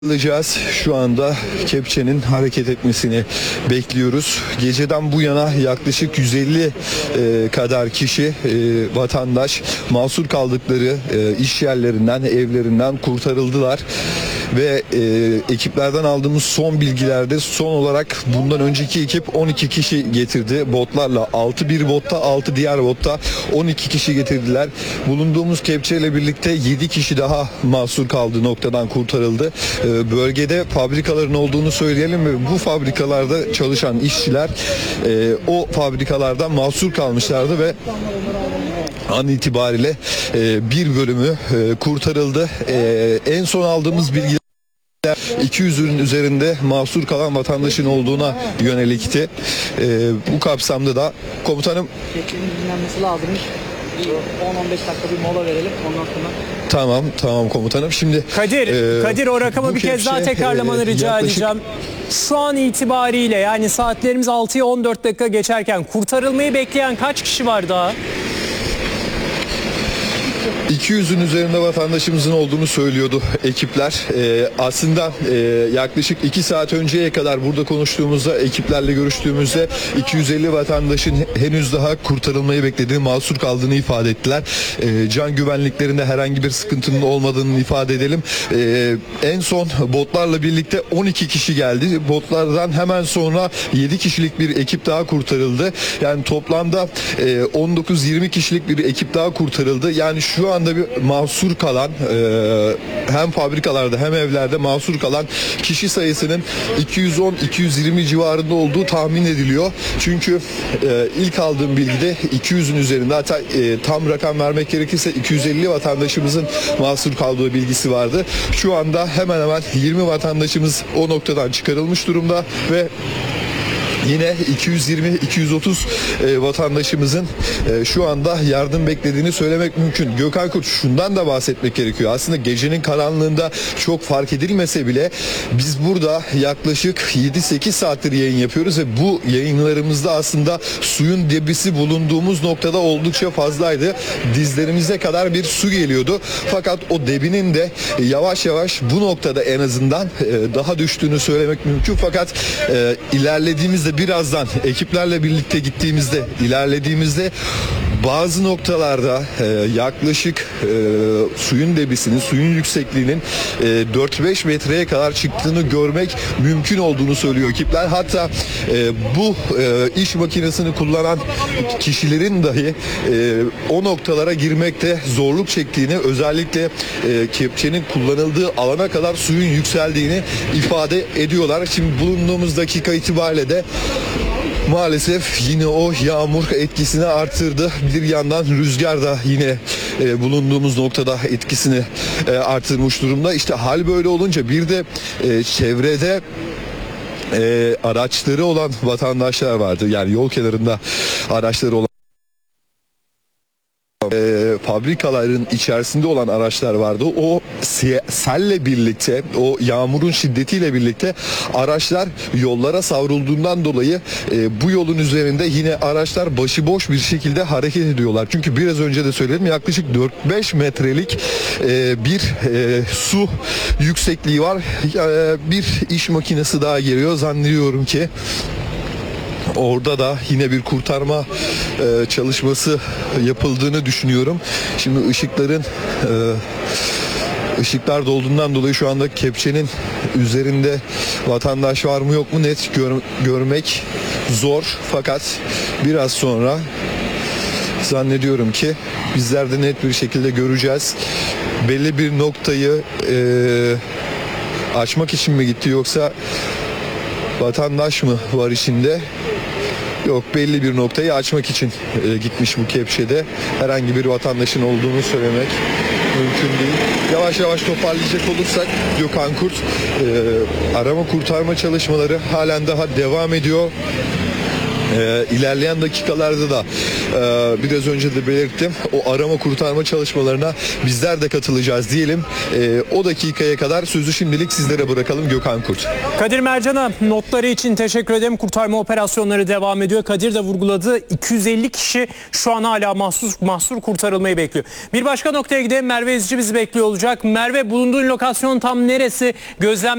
Alacağız. Şu anda kepçenin hareket etmesini bekliyoruz. Geceden bu yana yaklaşık 150 kadar kişi vatandaş mahsur kaldıkları iş yerlerinden, evlerinden kurtarıldılar. Ve ekiplerden aldığımız son bilgilerde son olarak bundan önceki ekip 12 kişi getirdi. Botlarla 6 bir botta, 6 diğer botta 12 kişi getirdiler. Bulunduğumuz kepçeyle birlikte 7 kişi daha mahsur kaldığı noktadan kurtarıldı. Bölgede fabrikaların olduğunu söyleyelim ve bu fabrikalarda çalışan işçiler o fabrikalardan mahsur kalmışlardı ve an itibariyle bir bölümü kurtarıldı. En son aldığımız bilgiler 200'ün üzerinde mahsur kalan vatandaşın olduğuna yönelikti. Bu kapsamda da komutanım dinlenmesi lazımmış. 10-15 dakika bir mola verelim ondan sonra. Tamam komutanım. Şimdi Kadir o rakamı bir kez daha tekrarlamanı rica edeceğim. Şu an itibariyle yani saatlerimiz 6'ya 14 dakika geçerken kurtarılmayı bekleyen kaç kişi var daha? 200'ün üzerinde vatandaşımızın olduğunu söylüyordu ekipler. Aslında yaklaşık 2 saat önceye kadar burada konuştuğumuzda, ekiplerle görüştüğümüzde 250 vatandaşın henüz daha kurtarılmayı beklediğini, mahsur kaldığını ifade ettiler. Can güvenliklerinde herhangi bir sıkıntının olmadığını ifade edelim. En son botlarla birlikte 12 kişi geldi. Botlardan hemen sonra 7 kişilik bir ekip daha kurtarıldı. Yani toplamda 19-20 kişilik bir ekip daha kurtarıldı. Yani şu anda bir mahsur kalan hem fabrikalarda hem evlerde mahsur kalan kişi sayısının 210-220 civarında olduğu tahmin ediliyor. Çünkü ilk aldığım bilgide 200'ün üzerinde, hatta tam rakam vermek gerekirse 250 vatandaşımızın mahsur kaldığı bilgisi vardı. Şu anda hemen hemen 20 vatandaşımız o noktadan çıkarılmış durumda ve yine 220-230 vatandaşımızın şu anda yardım beklediğini söylemek mümkün. Gökhan Kurt, şundan da bahsetmek gerekiyor. Aslında gecenin karanlığında çok fark edilmese bile biz burada yaklaşık 7-8 saattir yayın yapıyoruz ve bu yayınlarımızda aslında suyun debisi bulunduğumuz noktada oldukça fazlaydı. Dizlerimize kadar bir su geliyordu. Fakat o debinin de yavaş yavaş bu noktada en azından daha düştüğünü söylemek mümkün. Fakat ilerlediğimizde, birazdan ekiplerle birlikte gittiğimizde, ilerlediğimizde bazı noktalarda yaklaşık suyun debisinin, suyun yüksekliğinin 4-5 metreye kadar çıktığını görmek mümkün olduğunu söylüyor ekipler. Hatta bu iş makinesini kullanan kişilerin dahi o noktalara girmekte zorluk çektiğini, özellikle kepçenin kullanıldığı alana kadar suyun yükseldiğini ifade ediyorlar. Şimdi bulunduğumuz dakika itibariyle de maalesef yine o yağmur etkisini artırdı. Bir yandan rüzgar da yine bulunduğumuz noktada etkisini artırmış durumda. İşte hal böyle olunca bir de çevrede araçları olan vatandaşlar vardı. Yani yol kenarında araçları olan fabrikaların içerisinde olan araçlar vardı. O selle birlikte, o yağmurun şiddetiyle birlikte araçlar yollara savrulduğundan dolayı bu yolun üzerinde yine araçlar başıboş bir şekilde hareket ediyorlar. Çünkü biraz önce de söyledim, yaklaşık 4-5 metrelik bir su yüksekliği var. Bir iş makinesi daha geliyor. Zannediyorum ki orada da yine bir kurtarma çalışması yapıldığını düşünüyorum. Şimdi ışıklar dolduğundan dolayı şu anda kepçenin üzerinde vatandaş var mı yok mu net görmek zor. Fakat biraz sonra zannediyorum ki bizler de net bir şekilde göreceğiz. Belli bir noktayı açmak için mi gitti, yoksa vatandaş mı var içinde? Yok, belli bir noktayı açmak için gitmiş bu kepçede. Herhangi bir vatandaşın olduğunu söylemek mümkün değil. Yavaş yavaş toparlayacak olursak Gökhan Kurt, arama kurtarma çalışmaları halen daha devam ediyor. İlerleyen dakikalarda da biraz önce de belirttim, o arama kurtarma çalışmalarına bizler de katılacağız diyelim. O dakikaya kadar sözü şimdilik sizlere bırakalım. Gökhan Kurt. Kadir Mercan'a notları için teşekkür ederim. Kurtarma operasyonları devam ediyor. Kadir de vurguladı. 250 kişi şu an hala mahsur kurtarılmayı bekliyor. Bir başka noktaya gidelim. Merve İzci bizi bekliyor olacak. Merve, bulunduğun lokasyon tam neresi? Gözlem